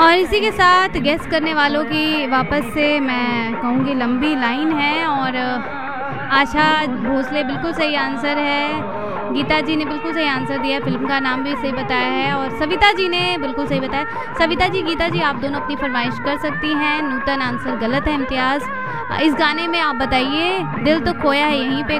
और इसी के साथ गेस करने वालों की वापस से मैं कहूँगी लंबी लाइन है। और आशा भोसले बिल्कुल सही आंसर है, गीता जी ने बिल्कुल सही आंसर दिया, फिल्म का नाम भी सही बताया है, और सविता जी ने बिल्कुल सही बताया। सविता जी, गीता जी, आप दोनों अपनी फरमाइश कर सकती हैं। नूतन आंसर गलत है। इम्तियाज़, इस गाने में आप बताइए, दिल तो खोया है यहीं पे